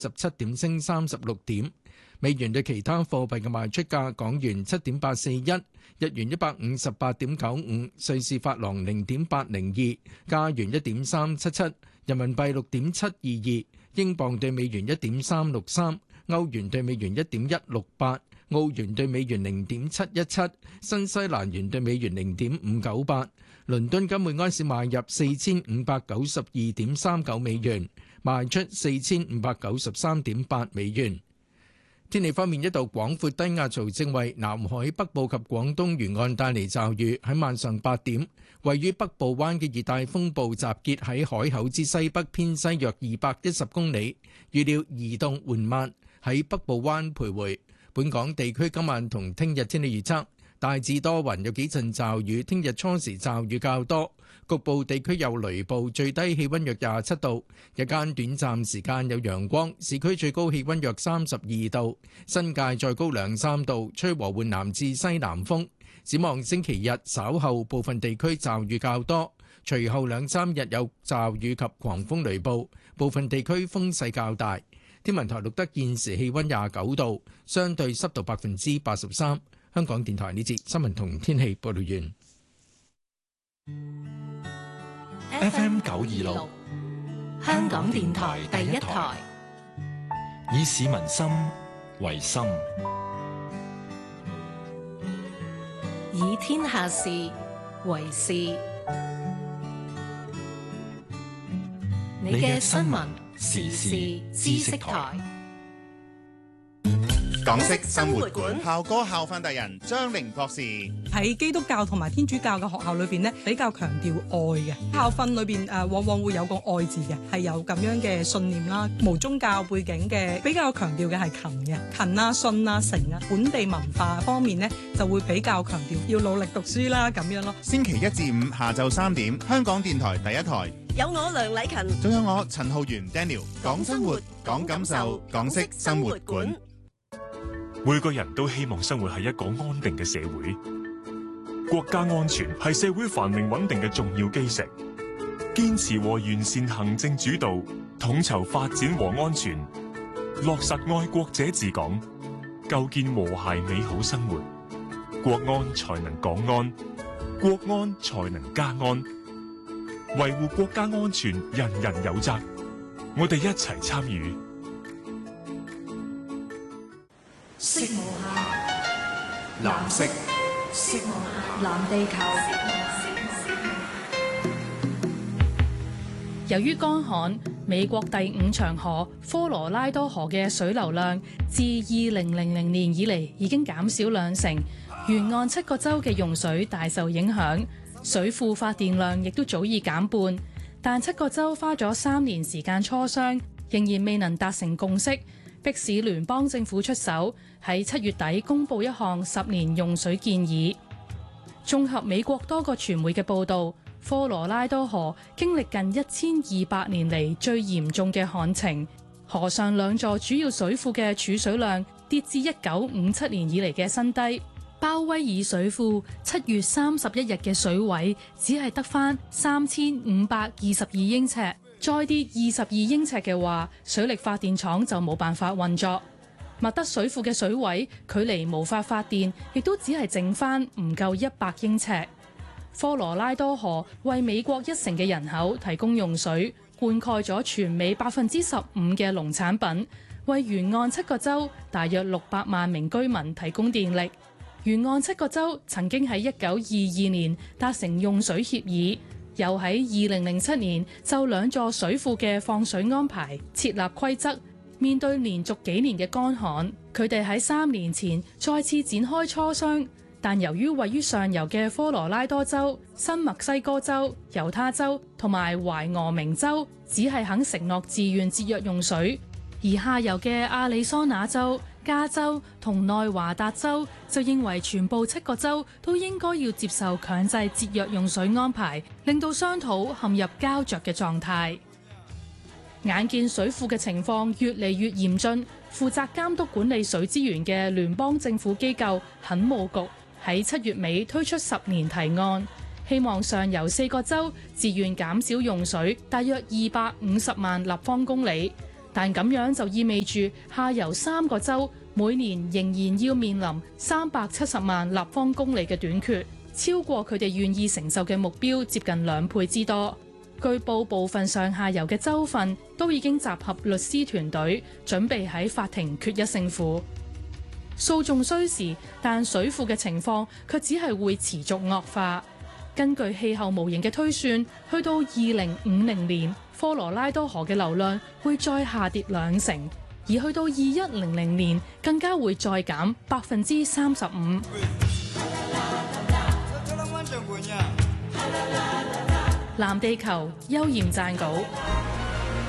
17點升36點。美元對其他貨幣嘅賣出價：港元7.841，日元158.95，瑞士法郎0.802，加元1.377，人民幣6.722，英鎊對美元1.363，歐元對美元1.168，澳元對美元0.717，新西蘭元對美元0.598。倫敦金每安士買入4592.39美元，賣出4593.8美元。天氣方面，一道廣闊低壓槽正為南海北部及廣東沿岸帶嚟驟雨。喺晚上8點，位於北部灣嘅熱帶風暴集結喺海口之西北偏西約210公里，預料移動緩慢，喺北部灣徘徊。本港地區今晚同聽日天氣預測，大致多雲，有幾陣驟雨。聽日初時驟雨較多，局部地區有雷暴，最低氣溫約27度，日間短暫時間有陽光，市區最高氣溫約32度，新界再高2-3度，吹和緩南至西南風。展望星期日稍後部分地區驟雨較多，隨後2-3日有驟雨及狂風雷暴，部分地區風勢較大。天文台錄得現時氣溫29度，相對濕度83%。香港電台呢節新聞同天氣報道完。 FM 926，香港電台第一台，以市民心為心， 以天下事為事。你嘅新聞時事知識台。 港式生活館校歌校訓達人張玲博士喺基督教同埋天主教嘅學校裏邊呢，比較強調愛嘅校訓裏邊往往會有個愛字嘅，係有咁樣嘅信念啦。無宗教背景嘅比較強調嘅係勤嘅，勤啊、信啊、誠啊。本地文化方面呢，就會比較強調要努力讀書啦，咁樣咯。 星期1至5下晝3點，香港電台第一台有我梁禮勤， 仲有我陳浩源 Daniel， 講生活，講感受，港式生活館。 每個人都希望生活喺一個安定嘅社會，國家安全係社會繁榮穩定嘅重要基石。堅持和完善行政主導，統籌發展和安全，落實愛國者治港，構建和諧美好生活，國安才能港安，國安才能家安。維護國家安全，人人有責，我哋一齊參與。 色無限， 藍色， 色無限，藍地球。 由於乾旱，美國第5長河科羅拉多河嘅水流量自2000年以嚟已經減少2成，沿岸7個州嘅用水大受影響，水庫發電量亦都早已減半。但7個州花咗3年時間磋商，仍然未能達成共識，迫使聯邦政府出手，喺7月底公布一項10年用水建議。綜合美國多個傳媒嘅報導，科羅拉多河經歷近1200年嚟最嚴重嘅旱情，河上2座主要水庫嘅儲水量跌至1957年以嚟嘅新低。鮑威爾水庫7月31日嘅水位只係得返3522英尺，再跌22英尺嘅話，水力發電廠就冇辦法運作。麥德水庫嘅水位距離無法發電，亦都只係剩返唔夠100英尺。科羅拉多河為美國1成嘅人口提供用水，灌溉咗全美15%嘅農產品，為沿岸7個州大約600萬名居民提供電力。沿岸7個州曾經喺1922年達成用水協議，又喺2007年就2座水庫嘅放水安排設立規則。面對連續幾年嘅乾旱，佢哋喺3年前再次展開磋商，但由於位於上游嘅科羅拉多州、新墨西哥州、猶他州同埋懷俄明州只係肯承諾自願節約用水，而下游嘅亞利桑那州、加州同內華達州就認為全部7個州都應該要接受強制節約用水安排，令到商討陷入膠着嘅狀態。眼見水庫嘅情況越嚟越嚴峻，負責監督管理水資源嘅聯邦政府機構墾務局喺7月尾推出10年提案，希望上游4個州自願減少用水大約250萬立方公里， 但咁樣就意味住下游3個州每年仍然要面臨370萬立方公里嘅短缺，超過佢哋願意承受嘅目標接近2倍之多。據報部分上下游嘅州份都已經集合律師團隊，準備喺法庭決一勝負。訴訟需時，但水庫嘅情況卻只係會持續惡化。根據氣候模型嘅推算，去到2050年，科羅拉多河嘅流量會再下跌2成，而去到2100年更加會再減35%。藍地球邱焱撰稿。